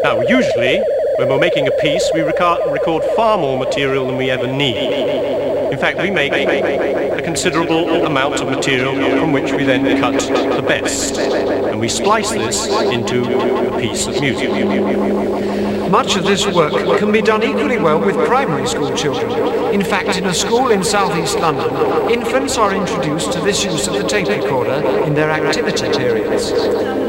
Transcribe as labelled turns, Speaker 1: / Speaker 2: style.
Speaker 1: Now, usually, when we're making a piece, we record far more material than we ever need. In fact, we make a considerable amount of material from which we then cut the best, and we splice this into a piece of music.
Speaker 2: Much of this work can be done equally well with primary school children. In fact, in a school in southeast London, infants are introduced to this use of the tape recorder in their activity periods.